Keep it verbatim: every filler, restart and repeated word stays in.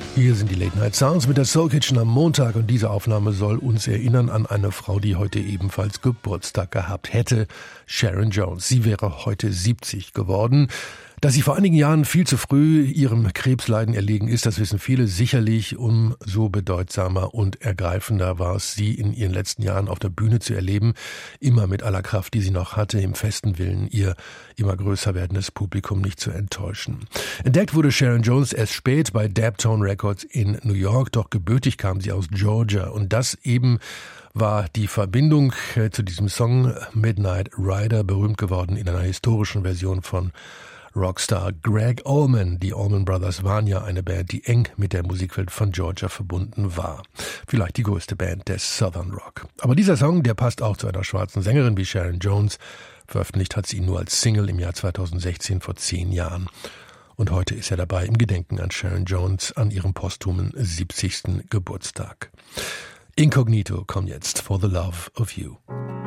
Hier sind die Late Night Sounds mit der Soul Kitchen am Montag und diese Aufnahme soll uns erinnern an eine Frau, die heute ebenfalls Geburtstag gehabt hätte, Sharon Jones. Sie wäre heute siebzig geworden. Dass sie vor einigen Jahren viel zu früh ihrem Krebsleiden erlegen ist, das wissen viele sicherlich. Umso bedeutsamer und ergreifender war es, sie in ihren letzten Jahren auf der Bühne zu erleben, immer mit aller Kraft, die sie noch hatte, im festen Willen, ihr immer größer werdendes Publikum nicht zu enttäuschen. Entdeckt wurde Sharon Jones erst spät bei Daptone Records in New York, doch gebürtig kam sie aus Georgia und das eben war die Verbindung zu diesem Song Midnight Rider, berühmt geworden in einer historischen Version von Rockstar Greg Allman. Die Allman Brothers waren ja eine Band, die eng mit der Musikwelt von Georgia verbunden war. Vielleicht die größte Band des Southern Rock. Aber dieser Song, der passt auch zu einer schwarzen Sängerin wie Sharon Jones. Veröffentlicht hat sie ihn nur als Single im Jahr zweitausendsechzehn, vor zehn Jahren. Und heute ist er dabei im Gedenken an Sharon Jones an ihrem posthumen siebzigsten Geburtstag. Incognito kommt jetzt, For the Love of You.